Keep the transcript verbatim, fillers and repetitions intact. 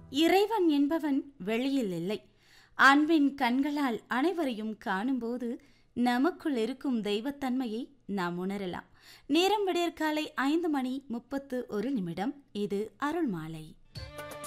இறைவன் என்பவன் வெளியில் இல்லை. அன்பின் கண்களால் அனைவரையும் காணும்போது நமக்குள் இருக்கும் தெய்வத்தன்மையை நாம் உணரலாம். நேரம் விடியற்காலை ஐந்து மணி முப்பத்து ஒரு நிமிடம். இது அருள்மாலை.